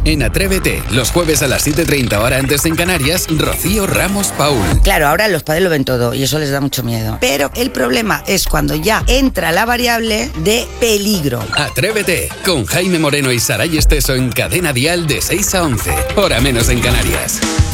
En Atrévete, los jueves a las 7:30 hora antes en Canarias, Rocío Ramos Paul. Claro, ahora los padres lo ven todo y eso les da mucho miedo. Pero el problema es cuando ya entra la variable de peligro. Atrévete, con Jaime Moreno y Saray Esteso en Cadena Dial de 6 a 11, hora menos en Canarias.